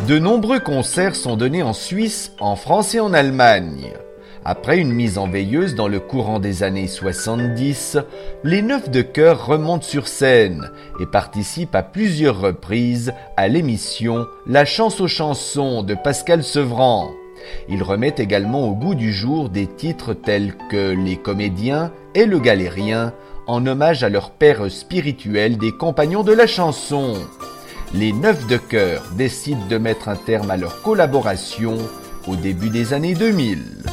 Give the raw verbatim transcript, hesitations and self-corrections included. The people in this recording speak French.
De nombreux concerts sont donnés en Suisse, en France et en Allemagne. Après une mise en veilleuse dans le courant des années soixante-dix, les Neuf de Chœur remontent sur scène et participent à plusieurs reprises à l'émission La Chance aux chansons de Pascal Sevran. Ils remettent également au goût du jour des titres tels que Les Comédiens et Le Galérien, en hommage à leur père spirituel des compagnons de la chanson. Les Neuf de Chœur décident de mettre un terme à leur collaboration au début des années deux mille.